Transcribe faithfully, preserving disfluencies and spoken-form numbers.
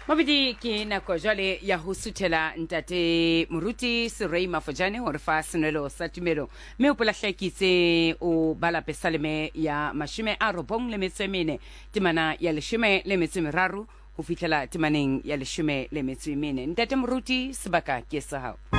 Mabidi ke nako jwale ya ho suthela ntate Moruti Serei Mafojane hore fa senelo sa tumelo mme o polahlakitse o bala pesaleme ya mashime a robong le metso e mene temana ya leshome le metso e meraro ho fihlela temaneng ya leshome le metso e mene. Ntate Moruti sebaka ke sa hao.